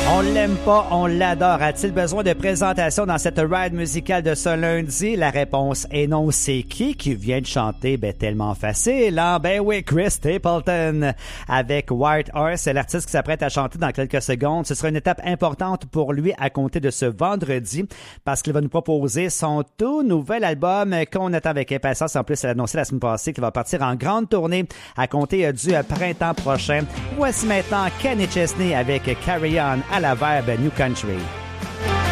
On l'aime pas, on l'adore. A-t-il besoin de présentation dans cette ride musicale de ce lundi? La réponse est non. C'est qui vient de chanter? Ben, tellement facile, hein? Ben oui, Chris Stapleton. Avec White Horse, c'est l'artiste qui s'apprête à chanter dans quelques secondes. Ce sera une étape importante pour lui à compter de ce vendredi parce qu'il va nous proposer son tout nouvel album qu'on attend avec impatience. En plus, il a annoncé la semaine passée qu'il va partir en grande tournée à compter du printemps prochain. Voici maintenant Kenny Chesney avec Carry On à la verbe New Country.